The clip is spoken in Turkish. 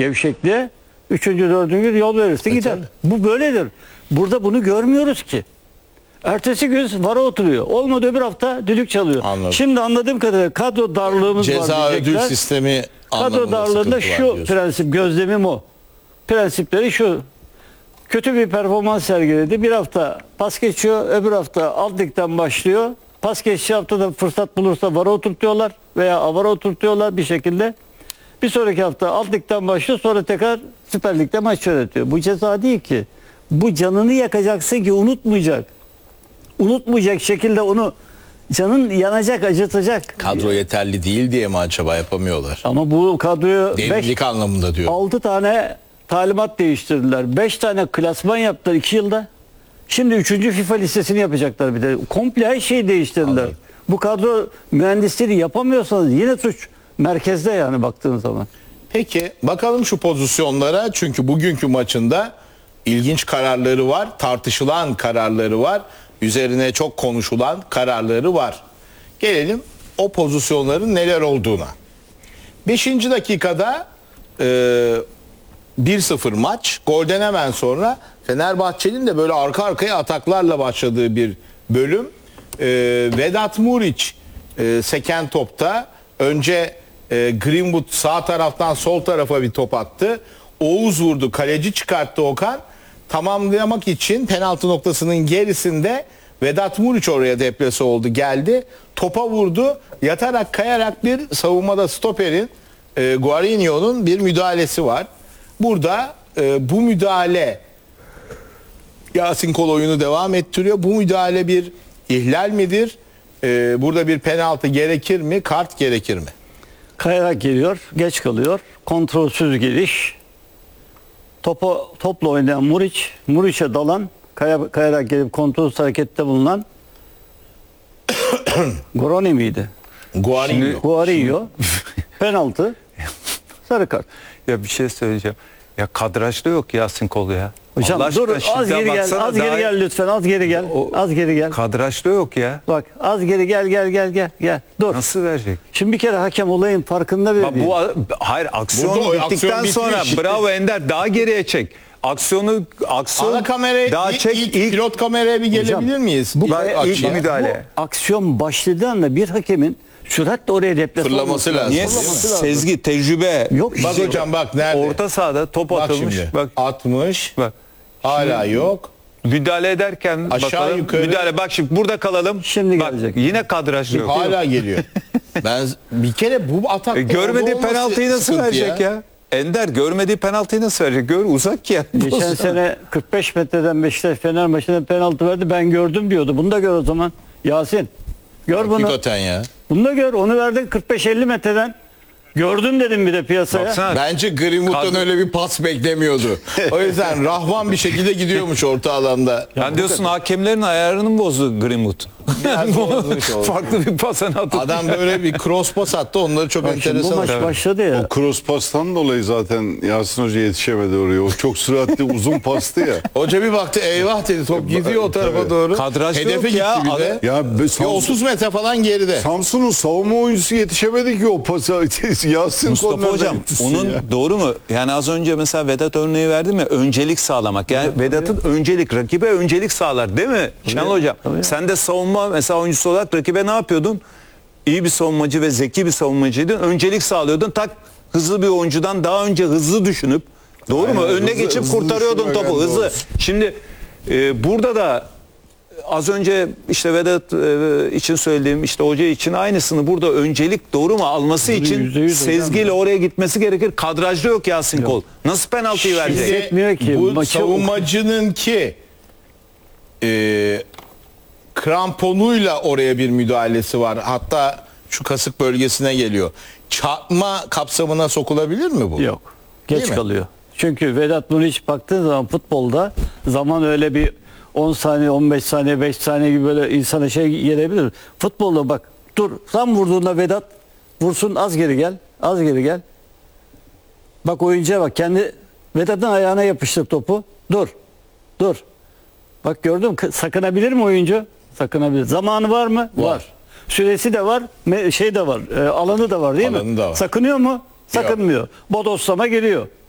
gevşekliğe 3. 4. gün yol verirsin gider. Tabii. Bu böyledir. Burada bunu görmüyoruz ki. Ertesi gün VAR'a oturuyor. Olmadı öbür hafta düdük çalıyor. Anladım. Şimdi anladığım kadarıyla kadro darlığımız var Ceza ödül diyecekler. sistemi Kadro anlamında darlığında sıkıntı var şu diyorsun. prensip, gözlemim o. Prensipleri şu. Kötü bir performans sergiledi. Bir hafta pas geçiyor, öbür hafta alt ligden başlıyor. Pas geçtiği haftada fırsat bulursa VAR'a oturtuyorlar veya AVAR'a oturtuyorlar bir şekilde. Bir sonraki hafta alt ligden başlıyor, sonra tekrar Süper Lig'de maç yönetiyor. Bu ceza değil ki. Bu canını yakacaksın ki unutmayacak. Unutmayacak şekilde onu canın yanacak, acıtacak. Kadro yeterli değil diye mi acaba yapamıyorlar? Ama bu kadroyu Derinlik anlamında diyor. 6 tane talimat değiştirdiler. 5 tane klasman yaptılar 2 yılda. Şimdi 3. FIFA listesini yapacaklar bir de. Komple her şeyi değiştirdiler. Anladım. Bu kadro mühendisliğini yapamıyorsanız yine suç merkezde yani baktığın zaman. Peki bakalım şu pozisyonlara, çünkü bugünkü maçında ilginç kararları var, tartışılan kararları var, üzerine çok konuşulan kararları var. Gelelim o pozisyonların neler olduğuna. 5. dakikada 1-0 maç. Golden hemen sonra Fenerbahçe'nin de böyle arka arkaya ataklarla başladığı bir bölüm. Vedat Muriç seken topta önce Greenwood sağ taraftan sol tarafa bir top attı. Oğuz vurdu, kaleci çıkarttı Okan. Tamamlamak için penaltı noktasının gerisinde Vedat Muriç oraya deplase oldu, geldi. Topa vurdu. Yatarak kayarak bir savunmada stoperin Guarino'nun bir müdahalesi var. Burada bu müdahale Yasin Kol oyunu devam ettiriyor. Bu müdahale bir ihlal midir? Burada bir penaltı gerekir mi? Kart gerekir mi? Kayarak geliyor, geç kalıyor. Kontrolsüz geliş. Topla oynayan Muriç'e dalan, kayarak gelip kontrolsüz harekette bulunan Goroni miydi? Guarino. Penaltı. Sarı kart. Ya bir şey söyleyeceğim. Ya kadrajda yok Yasin Kol ya. Hocam Allah dur aşkına az şimdi geri gel, baksana az daha- geri gel lütfen, az geri gel. Az geri gel. Kadrajda yok ya. Bak az geri gel. Dur. Nasıl verecek? Şimdi bir kere hakem olayın farkında bile Bak değil. hayır, aksiyon Burada o bittikten aksiyon sonra bitmiş. bravo Ender, daha geriye çek. Aksiyon Ana kameraya, daha çek ilk pilot kameraya bir gelebilir miyiz? Bu, İlk ilk açı. müdahale. bu aksiyon başladığı anda bir hakemin süratle oraya deplase Fırlaması olması lazım. Niye Fırlaması lazım. sezgi, tecrübe Yok Bak işte. hocam bak nerede? orta sahada top Bak atılmış. şimdi. Bak 60. bak. Hala yok. Müdahale ederken Aşağı bakalım. yukarı. Müdahale, bak şimdi burada kalalım. Şimdi bak, gelecek. yine kadrajda yok. Hala geliyor. Ben bir kere bu atak Görmediği penaltıyı nasıl verecek ya? Ender görmediği penaltıyı nasıl verecek? Gör, uzak ya. Geçen sene 45 metreden Beşiktaş Fener maçında penaltı verdi. Ben gördüm diyordu. Bunu da gör o zaman. Yasin. Gör bunu. Hakikaten ya. Bunu da gör. Onu verdin 45-50 metreden. Gördüm dedim bir de piyasaya. Baksana. Bence Greenwood'dan Kadro- öyle bir pas beklemiyordu. O yüzden rahvan bir şekilde gidiyormuş orta alanda. Yani diyorsun hakemlerin ayarını mı bozdu Greenwood? Biraz bozmuş oldu. Farklı bir pasını atıp. Adam böyle bir cross pas attı, onları çok Bak şimdi bu enteresan. maç başladı ya. O cross pastan dolayı zaten Yasin Hoca yetişemedi oraya. O çok süratli uzun pastı ya. Hoca bir baktı, eyvah dedi, top gidiyor o tarafa Tabii. doğru. Kadrajda Hedefe yok gitti ya. bir de. Ya Bir 30 metre falan geride. Samsun'un savunma oyuncusu yetişemedi ki o pasa. Yasin Mustafa Konra'dan Hocam yetişsin onun ya. doğru mu? Yani az önce mesela Vedat örneği verdim ya, öncelik sağlamak. Yani Vedat'ın öncelik, rakibe öncelik sağlar değil mi Şenol Hocam? tabii. Sen de savunma mesela oyuncusu olarak rakibe ne yapıyordun? İyi bir savunmacı ve zeki bir savunmacıydın. Öncelik sağlıyordun. Tak hızlı bir oyuncudan daha önce hızlı düşünüp doğru mu? Aynen, Önüne hızlı- geçip hızlı kurtarıyordun düşünme topu. yani, Hızlı. doğrusu. Şimdi burada da az önce işte Vedat için söylediğim, işte hoca için aynısını burada öncelik doğru mu alması için %100 hocam sezgiyle oraya gitmesi gerekir. Kadrajda yok Yasin Kol. Nasıl penaltıyı verecek? Şimdi Hissetmiyor ki. bu Maçı- savunmacının ki kramponuyla oraya bir müdahalesi var. Hatta şu kasık bölgesine geliyor. Çarpma kapsamına sokulabilir mi bu? Yok. Değil Geç mi? kalıyor. Çünkü Vedat Muriç baktığın zaman futbolda zaman öyle bir 10 saniye, 15 saniye, 5 saniye gibi böyle insana şey gelebilir. Futbolda bak dur tam vurduğunda Vedat vursun az geri gel. Az geri gel. Bak oyuncuya bak kendi Vedat'ın ayağına yapıştır topu. Dur. Dur. Bak gördün mü? Sakınabilir mi oyuncu? Sakınabilir. Zamanı var mı? Var. Süresi de var. Şey de var. Alanı da var değil mi? Alanı da var. Sakınıyor mu? Sakınmıyor. Bodoslama geliyor.